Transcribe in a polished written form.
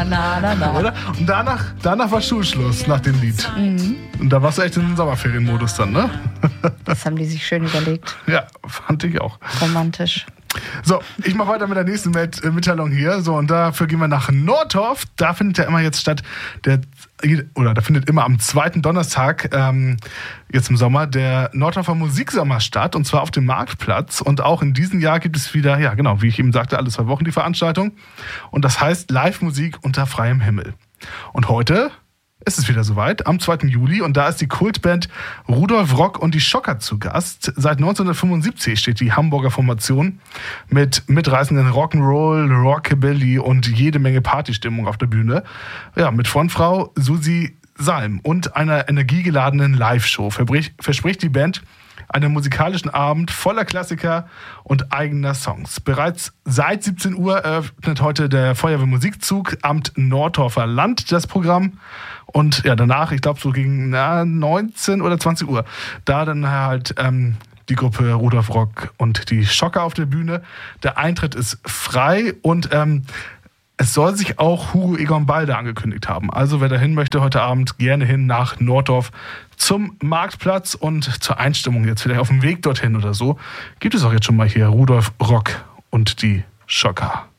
na, na, na. Oder? Und danach war Schulschluss nach dem Lied. Und da warst du echt in den Sommerferienmodus dann, ne? Das haben die sich schön überlegt. Ja, fand ich auch. Romantisch. So, ich mache weiter mit der nächsten Mitteilung hier. So, und dafür gehen wir nach Nordorf. Da findet ja immer jetzt statt, da findet immer am zweiten Donnerstag, jetzt im Sommer, der Nordorfer Musiksommer statt. Und zwar auf dem Marktplatz. Und auch in diesem Jahr gibt es wieder, ja genau, wie ich eben sagte, alle 2 Wochen die Veranstaltung. Und das heißt Live-Musik unter freiem Himmel. Und heute ist es wieder soweit, am 2. Juli. Und da ist die Kultband Rudolf Rock und die Schocker zu Gast. Seit 1975 steht die Hamburger Formation mit mitreißenden Rock'n'Roll, Rockabilly und jede Menge Partystimmung auf der Bühne. Ja, mit Frontfrau Susi Salm und einer energiegeladenen Live-Show verspricht die Band einen musikalischen Abend voller Klassiker und eigener Songs. Bereits seit 17 Uhr eröffnet heute der Feuerwehrmusikzug Amt Nordorfer Land das Programm. Und ja, danach, ich glaube so gegen 19 oder 20 Uhr, da dann halt die Gruppe Rudolf Rock und die Schocker auf der Bühne. Der Eintritt ist frei und es soll sich auch Hugo Egon Balder angekündigt haben. Also wer dahin möchte heute Abend, gerne hin nach Nordorf zum Marktplatz und zur Einstimmung jetzt vielleicht auf dem Weg dorthin oder so. Gibt es auch jetzt schon mal hier Rudolf Rock und die Schocker.